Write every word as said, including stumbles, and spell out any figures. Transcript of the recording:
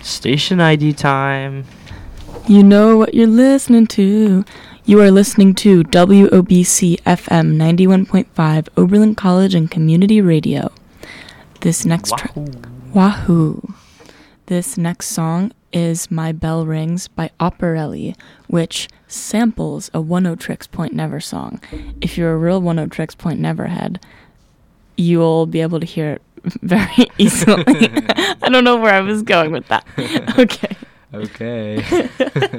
Station I D time. You know what you're listening to. You are listening to W O B C F M ninety-one point five Oberlin College and Community Radio. This next track, Wahoo! This next song is My Bell Rings by Operelli, which samples a One O Tricks Point Never song. If you're a real One O Tricks Point Never head, you'll be able to hear it very easily. I don't know where I was going with that. Okay. Okay.